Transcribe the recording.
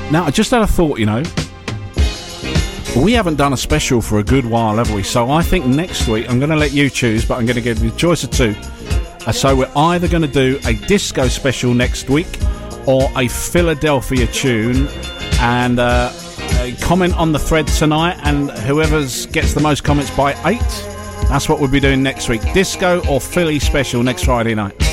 Now, I just had a thought, we haven't done a special for a good while, have we? So I think next week I'm going to let you choose, but I'm going to give you a choice of two. So we're either going to do a disco special next week or a Philadelphia tune, and comment on the thread tonight, and whoever gets the most comments by 8, that's what we'll be doing next week. Disco or Philly special next Friday night.